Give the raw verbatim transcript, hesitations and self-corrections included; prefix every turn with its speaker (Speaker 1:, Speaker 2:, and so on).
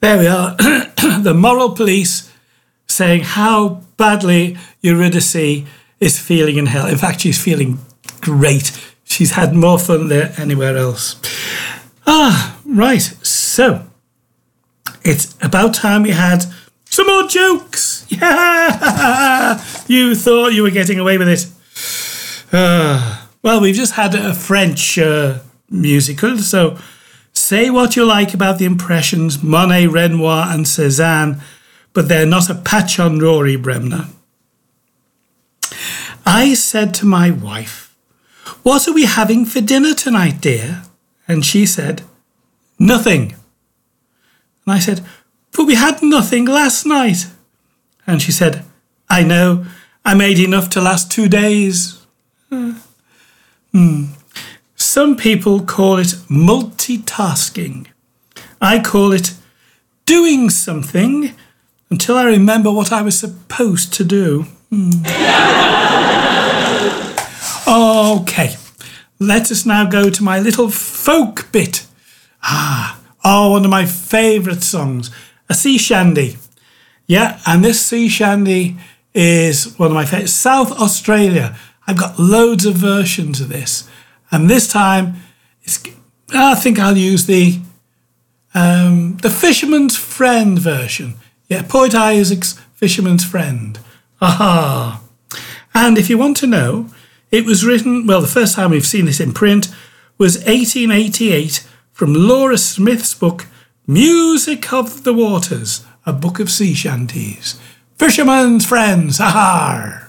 Speaker 1: There we are. The moral police saying how badly Eurydice is feeling in hell. In fact, she's feeling great. She's had more fun there anywhere else. Ah, right. So, it's about time we had some more jokes. Yeah! You thought you were getting away with it. Uh, well, we've just had a French uh, musical, so say what you like about the impressions, Monet, Renoir and Cézanne, but they're not a patch on Rory Bremner. I said to my wife, "What are we having for dinner tonight, dear?" And she said, "Nothing." And I said, "But we had nothing last night." And she said, "I know, I made enough to last two days. Uh, hmm. Some people call it multitasking. I call it doing something until I remember what I was supposed to do." Hmm. Okay, let us now go to my little folk bit. Ah, oh, one of my favourite songs, a sea shandy. Yeah, and this sea shandy is one of my favourites. South Australia. I've got loads of versions of this. And this time, it's, I think I'll use the um, the Fisherman's Friend version. Yeah, Poet Isaac's Fisherman's Friend. Aha. And if you want to know, it was written, well, the first time we've seen this in print was eighteen eighty-eight from Laura Smith's book, Music of the Waters, a book of sea shanties. Fisherman's Friends, aha!